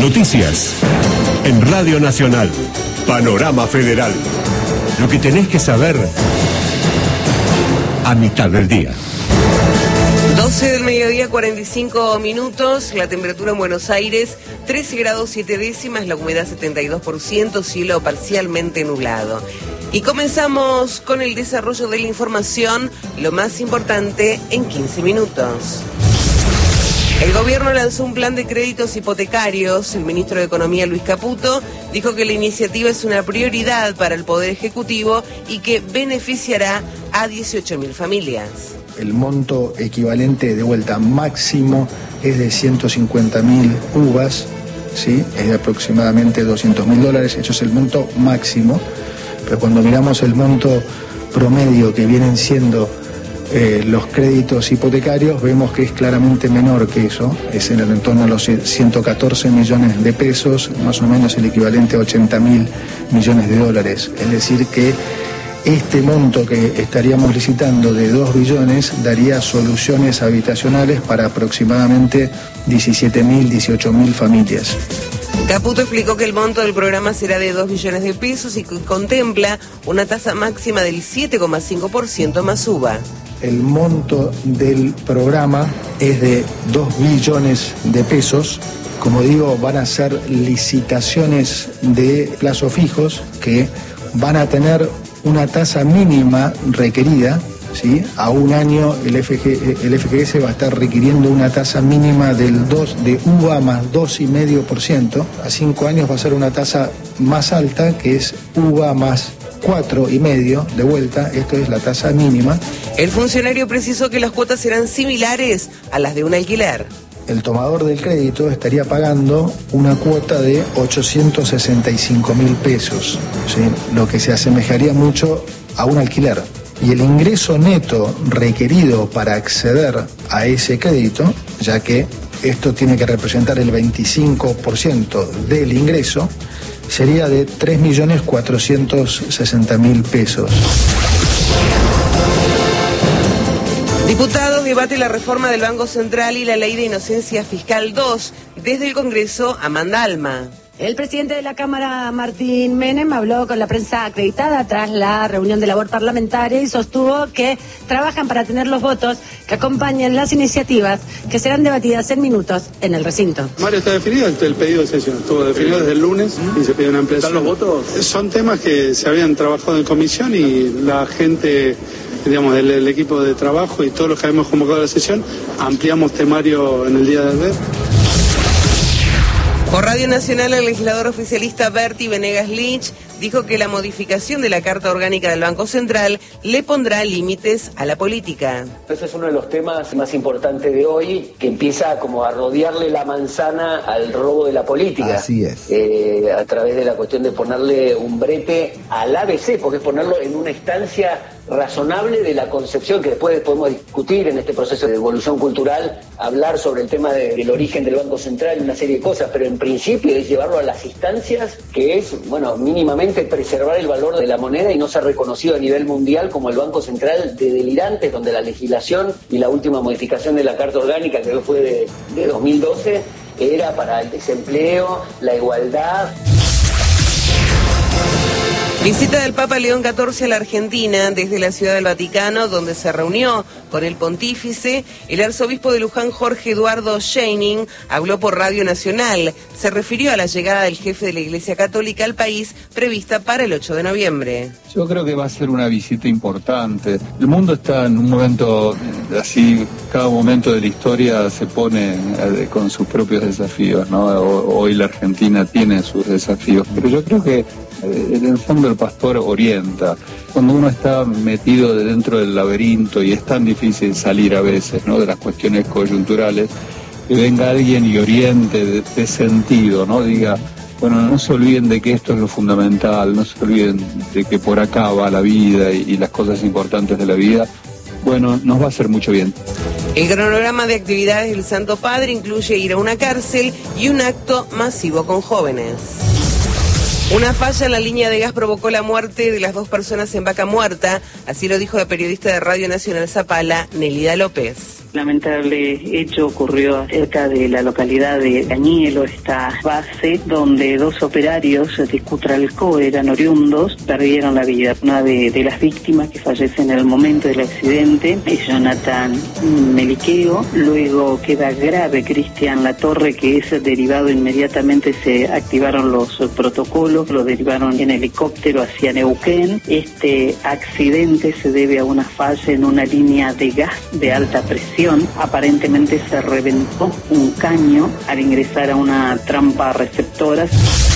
Noticias en Radio Nacional. Panorama Federal. Lo que tenés que saber a mitad del día. 12 del mediodía, 45 minutos, la temperatura en Buenos Aires, 13 grados 7 décimas, la humedad 72%, cielo parcialmente nublado. Y comenzamos con el desarrollo de la información, lo más importante en 15 minutos. El gobierno lanzó un plan de créditos hipotecarios. El ministro de Economía, Luis Caputo, dijo que la iniciativa es una prioridad para el Poder Ejecutivo y que beneficiará a 18.000 familias. El monto equivalente de vuelta máximo es de 150.000 UVAs, ¿sí? Es de aproximadamente $200.000, eso es el monto máximo, pero cuando miramos el monto promedio que vienen siendo los créditos hipotecarios, vemos que es claramente menor que eso, es en el entorno de los 114 millones de pesos, más o menos el equivalente a $80.000 millones, es decir que este monto que estaríamos licitando de 2 billones daría soluciones habitacionales para aproximadamente 17.000, 18.000 familias. Caputo explicó que el monto del programa será de 2 billones de pesos y contempla una tasa máxima del 7,5% más UVA. El monto del programa es de 2 billones de pesos. Como digo, van a ser licitaciones de plazos fijos que van a tener una tasa mínima requerida, ¿sí? A un año el FGS va a estar requiriendo una tasa mínima del 2 de UVA más 2,5%. A 5 años va a ser una tasa más alta, que es UVA más 4,5 de vuelta. Esto es la tasa mínima. El funcionario precisó que las cuotas serán similares a las de un alquiler. El tomador del crédito estaría pagando una cuota de 865.000 pesos, ¿sí? Lo que se asemejaría mucho a un alquiler. Y el ingreso neto requerido para acceder a ese crédito, ya que esto tiene que representar el 25% del ingreso, sería de 3.460.000 pesos. Diputados debate la reforma del Banco Central y la Ley de Inocencia Fiscal 2. Desde el Congreso, Amanda Alma. El presidente de la Cámara, Martín Menem, habló con la prensa acreditada tras la reunión de labor parlamentaria y sostuvo que trabajan para tener los votos que acompañen las iniciativas que serán debatidas en minutos en el recinto. Mario, está definido el pedido de sesión, estuvo definido desde el lunes y se pide una ampliación. ¿Están los votos? Son temas que se habían trabajado en comisión y la gente, digamos, el equipo de trabajo y todos los que habíamos convocado a la sesión, ampliamos temario en el día de ayer. Por Radio Nacional, el legislador oficialista Berti Venegas Lynch dijo que la modificación de la Carta Orgánica del Banco Central le pondrá límites a la política. Ese es uno de los temas más importantes de hoy, que empieza como a rodearle la manzana al robo de la política. Así es. A través de la cuestión de ponerle un brete al ABC, porque es ponerlo en una instancia razonable de la concepción que después podemos discutir en este proceso de evolución cultural, hablar sobre el tema del origen del Banco Central y una serie de cosas, pero en principio es llevarlo a las instancias que es, bueno, mínimamente preservar el valor de la moneda y no ser reconocido a nivel mundial como el Banco Central de delirantes, donde la legislación y la última modificación de la Carta Orgánica, que fue de 2012, era para el desempleo, la igualdad. Visita del Papa León XIV a la Argentina desde la Ciudad del Vaticano, donde se reunió con el pontífice. El arzobispo de Luján, Jorge Eduardo Scheining, habló por Radio Nacional. Se refirió a la llegada del jefe de la Iglesia Católica al país, prevista para el 8 de noviembre. Yo creo que va a ser una visita importante. El mundo está en un momento así, cada momento de la historia se pone con sus propios desafíos, ¿no? Hoy la Argentina tiene sus desafíos, pero yo creo que en el fondo el pastor orienta. Cuando uno está metido dentro del laberinto y es tan difícil salir a veces, ¿no?, de las cuestiones coyunturales, que venga alguien y oriente de sentido, ¿no? Diga, bueno, no se olviden de que esto es lo fundamental, no se olviden de que por acá va la vida y las cosas importantes de la vida. Bueno, nos va a hacer mucho bien. El cronograma de actividades del Santo Padre incluye ir a una cárcel y un acto masivo con jóvenes. Una falla en la línea de gas provocó la muerte de las 2 personas en Vaca Muerta, así lo dijo la periodista de Radio Nacional Zapala, Nelida López. Lamentable hecho ocurrió cerca de la localidad de Cañuelo, esta base donde 2 operarios de Cutralcó eran oriundos, perdieron la vida. Una de las víctimas que fallece en el momento del accidente es Jonathan Meliqueo, luego queda grave Cristian Latorre, que es derivado inmediatamente, se activaron los protocolos, lo derivaron en helicóptero hacia Neuquén. Este accidente se debe a una falla en una línea de gas de alta presión. Aparentemente se reventó un caño al ingresar a una trampa receptora.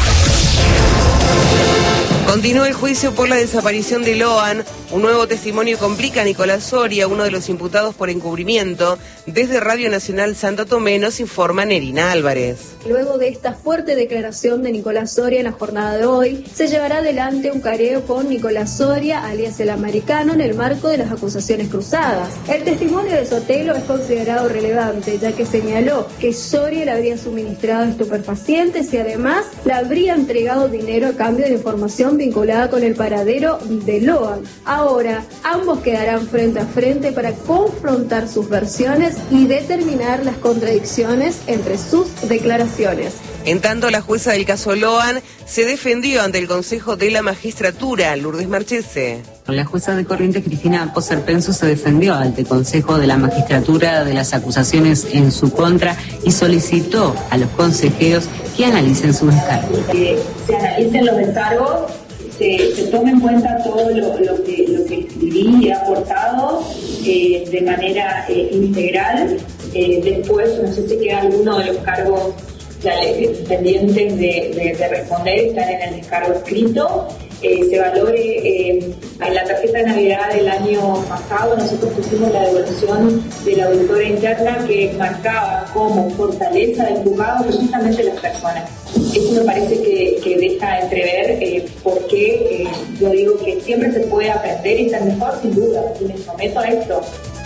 Continúa el juicio por la desaparición de Loan. Un nuevo testimonio complica a Nicolás Soria, uno de los imputados por encubrimiento. Desde Radio Nacional Santo Tomé nos informa Nerina Álvarez. Luego de esta fuerte declaración de Nicolás Soria en la jornada de hoy, se llevará adelante un careo con Nicolás Soria, alias el Americano, en el marco de las acusaciones cruzadas. El testimonio de Sotelo es considerado relevante, ya que señaló que Soria le habría suministrado estupefacientes y además le habría entregado dinero a cambio de información vinculada con el paradero de Loan. Ahora, ambos quedarán frente a frente para confrontar sus versiones y determinar las contradicciones entre sus declaraciones. En tanto, la jueza del caso Loan se defendió ante el Consejo de la Magistratura, Lourdes Marchese. La jueza de Corrientes, Cristina Poser Penso, se defendió ante el Consejo de la Magistratura de las acusaciones en su contra y solicitó a los consejeros que analicen sus descargos. Que se analicen los descargos, se tome en cuenta todo lo que escribí y he aportado de manera integral. Después, no sé si queda alguno de los cargos pendientes de responder, están en el descargo escrito. Se valore en la tarjeta de Navidad del año pasado, nosotros pusimos la devolución de la auditora interna que marcaba como fortaleza del juzgado precisamente las personas. Eso me parece que deja entrever por qué yo digo que siempre se puede aprender y estar mejor, sin duda, y me someto a esto.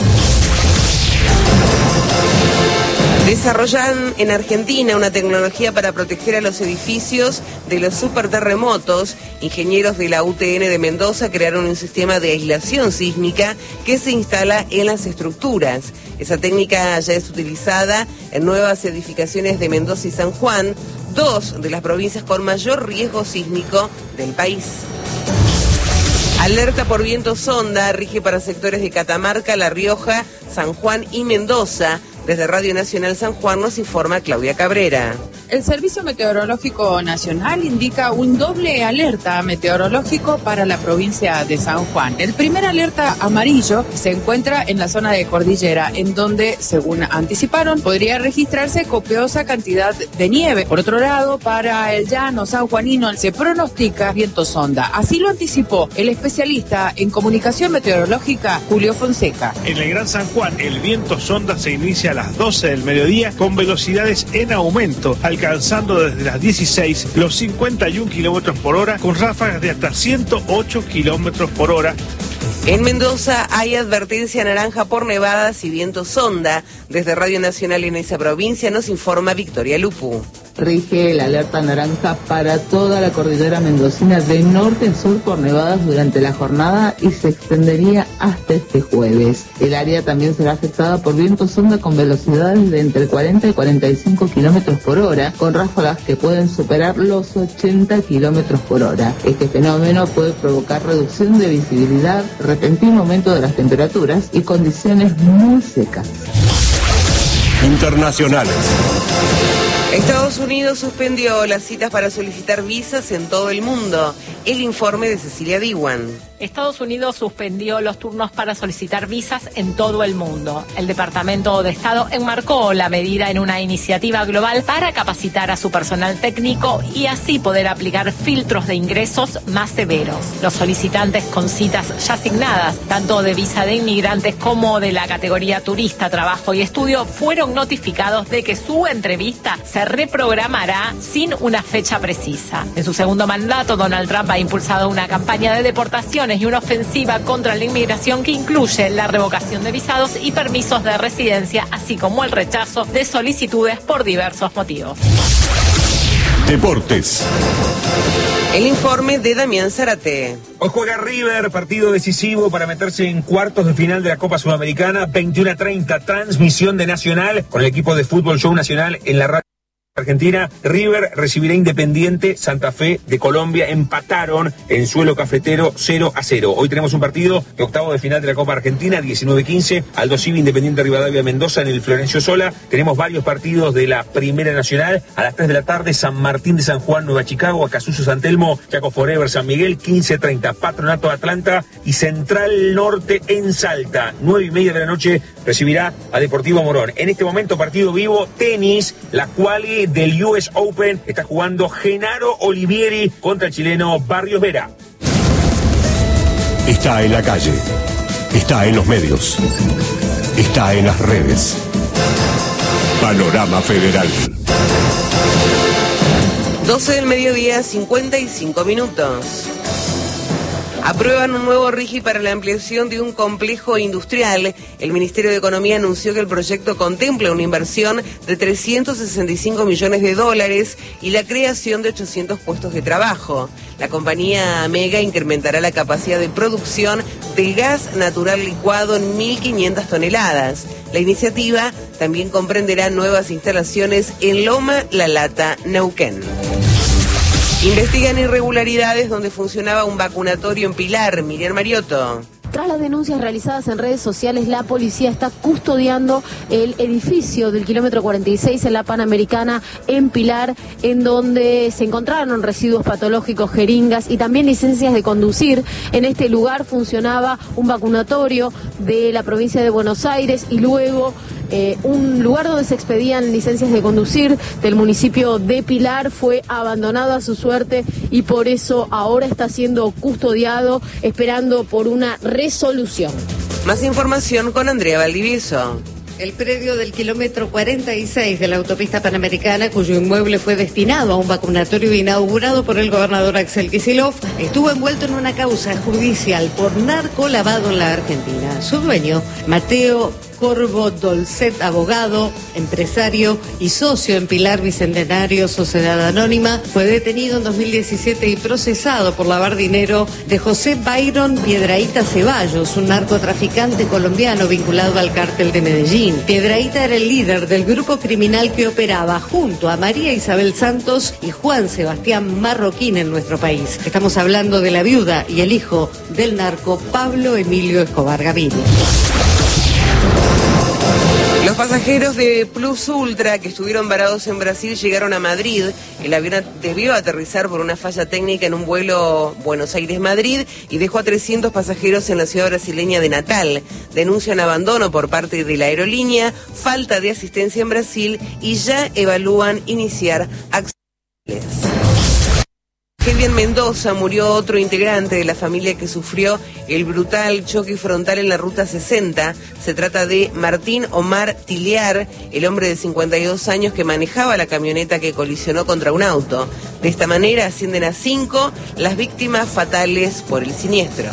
Desarrollan en Argentina una tecnología para proteger a los edificios de los superterremotos. Ingenieros de la UTN de Mendoza crearon un sistema de aislación sísmica que se instala en las estructuras. Esa técnica ya es utilizada en nuevas edificaciones de Mendoza y San Juan, 2 de las provincias con mayor riesgo sísmico del país. Alerta por viento sonda rige para sectores de Catamarca, La Rioja, San Juan y Mendoza. Desde Radio Nacional San Juan nos informa Claudia Cabrera. El Servicio Meteorológico Nacional indica un doble alerta meteorológico para la provincia de San Juan. El primer alerta amarillo se encuentra en la zona de Cordillera, en donde, según anticiparon, podría registrarse copiosa cantidad de nieve. Por otro lado, para el llano sanjuanino se pronostica viento sonda. Así lo anticipó el especialista en comunicación meteorológica, Julio Fonseca. En el Gran San Juan, el viento sonda se inicia a las 12 del mediodía con velocidades en aumento, alcanzando desde las 16 los 51 kilómetros por hora con ráfagas de hasta 108 kilómetros por hora. En Mendoza hay advertencia naranja por nevadas y viento sonda. Desde Radio Nacional en esa provincia nos informa Victoria Lupu. Rige la alerta naranja para toda la cordillera mendocina de norte a sur por nevadas durante la jornada y se extendería hasta este jueves. El área también será afectada por viento sonda con velocidades de entre 40 y 45 kilómetros por hora, con ráfagas que pueden superar los 80 kilómetros por hora. Este fenómeno puede provocar reducción de visibilidad, repentino aumento de las temperaturas y condiciones muy secas. Internacionales. Estados Unidos suspendió las citas para solicitar visas en todo el mundo. El informe de Cecilia Diwan. Estados Unidos suspendió los turnos para solicitar visas en todo el mundo. El Departamento de Estado enmarcó la medida en una iniciativa global para capacitar a su personal técnico y así poder aplicar filtros de ingresos más severos. Los solicitantes con citas ya asignadas, tanto de visa de inmigrantes como de la categoría turista, trabajo y estudio, fueron notificados de que su entrevista se reprogramará sin una fecha precisa. En su segundo mandato, Donald Trump ha impulsado una campaña de deportaciones y una ofensiva contra la inmigración que incluye la revocación de visados y permisos de residencia, así como el rechazo de solicitudes por diversos motivos. Deportes. El informe de Damián Zárate. Hoy juega River, partido decisivo para meterse en cuartos de final de la Copa Sudamericana, 21:30, transmisión de Nacional con el equipo de Fútbol Show Nacional en la radio Argentina. River recibirá Independiente Santa Fe de Colombia. Empataron en suelo cafetero 0-0. Hoy tenemos un partido de octavo de final de la Copa Argentina, 19:15, Aldo Civi, Independiente Rivadavia Mendoza en el Florencio Sola. Tenemos varios partidos de la Primera Nacional. A las 3 de la tarde, San Martín de San Juan, Nueva Chicago, Acasuso San Telmo, Chaco Forever San Miguel, 15:30, Patronato Atlanta y Central Norte en Salta. 9:30 de la noche recibirá a Deportivo Morón. En este momento, partido vivo, tenis, la quali del US Open. Está jugando Genaro Olivieri contra el chileno Barrios Vera. Está en la calle. Está en los medios. Está en las redes. Panorama Federal. 12 del mediodía, 55 minutos. Aprueban un nuevo RIGI para la ampliación de un complejo industrial. El Ministerio de Economía anunció que el proyecto contempla una inversión de $365 millones y la creación de 800 puestos de trabajo. La compañía Mega incrementará la capacidad de producción de gas natural licuado en 1.500 toneladas. La iniciativa también comprenderá nuevas instalaciones en Loma La Lata, Neuquén. Investigan irregularidades donde funcionaba un vacunatorio en Pilar. Miriam Mariotto. Tras las denuncias realizadas en redes sociales, la policía está custodiando el edificio del kilómetro 46 en la Panamericana en Pilar, en donde se encontraron residuos patológicos, jeringas y también licencias de conducir. En este lugar funcionaba un vacunatorio de la provincia de Buenos Aires y luego un lugar donde se expedían licencias de conducir del municipio de Pilar fue abandonado a su suerte y por eso ahora está siendo custodiado, esperando por una resolución. Más información con Andrea Valdivieso. El predio del kilómetro 46 de la autopista Panamericana, cuyo inmueble fue destinado a un vacunatorio inaugurado por el gobernador Axel Kicillof, estuvo envuelto en una causa judicial por narcolavado en la Argentina. Su dueño, Mateo Corvo Dolcet, abogado, empresario y socio en Pilar Bicentenario Sociedad Anónima, fue detenido en 2017 y procesado por lavar dinero de José Byron Piedrahíta Ceballos, un narcotraficante colombiano vinculado al cártel de Medellín. Piedrahíta era el líder del grupo criminal que operaba junto a María Isabel Santos y Juan Sebastián Marroquín en nuestro país. Estamos hablando de la viuda y el hijo del narco Pablo Emilio Escobar Gaviria. Los pasajeros de Plus Ultra que estuvieron varados en Brasil llegaron a Madrid. El avión debió aterrizar por una falla técnica en un vuelo Buenos Aires-Madrid y dejó a 300 pasajeros en la ciudad brasileña de Natal. Denuncian abandono por parte de la aerolínea, falta de asistencia en Brasil y ya evalúan iniciar acciones. En Mendoza murió otro integrante de la familia que sufrió el brutal choque frontal en la Ruta 60. Se trata de Martín Omar Tilear, el hombre de 52 años que manejaba la camioneta que colisionó contra un auto. De esta manera ascienden a 5 las víctimas fatales por el siniestro.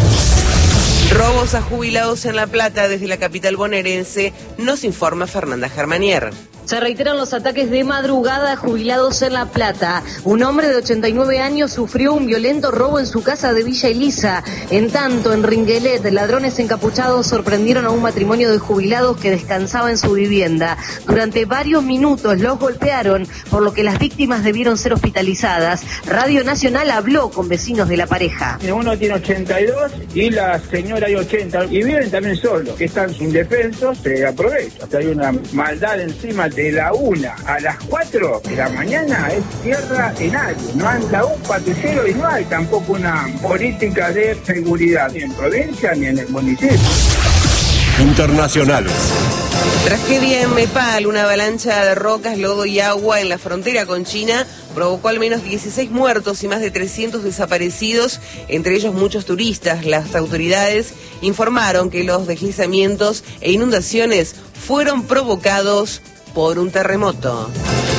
Robos a jubilados en La Plata desde la capital bonaerense, nos informa Fernanda Germanier. Se reiteran los ataques de madrugada a jubilados en La Plata. Un hombre de 89 años sufrió un violento robo en su casa de Villa Elisa. En tanto, en Ringuelet, ladrones encapuchados sorprendieron a un matrimonio de jubilados que descansaba en su vivienda. Durante varios minutos los golpearon, por lo que las víctimas debieron ser hospitalizadas. Radio Nacional habló con vecinos de la pareja. Uno tiene 82 y la señora hay 80 y viven también solos, que están indefensos, se aprovechan. Hasta hay una maldad encima. De la 1 a las 4 de la mañana es tierra en aire, no anda un patrullero y no hay tampoco una política de seguridad ni en provincia ni en el municipio. Internacionales. Tragedia en Nepal, una avalancha de rocas, lodo y agua en la frontera con China provocó al menos 16 muertos y más de 300 desaparecidos, entre ellos muchos turistas. Las autoridades informaron que los deslizamientos e inundaciones fueron provocados por un terremoto.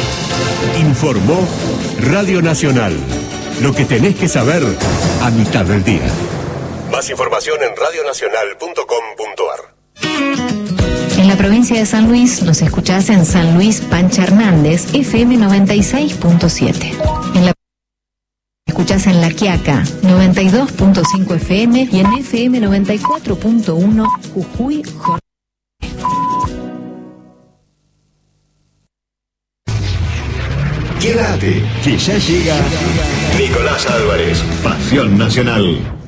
Informó Radio Nacional. Lo que tenés que saber a mitad del día. Más información en radionacional.com.ar. En la la provincia de San Luis nos escuchás en San Luis Pancha Hernández, FM 96.7. En la escuchás en La Quiaca, 92.5 FM y en FM 94.1 Jujuy, Jorge. Quédate, que ya llega Nicolás Álvarez, Pasión Nacional.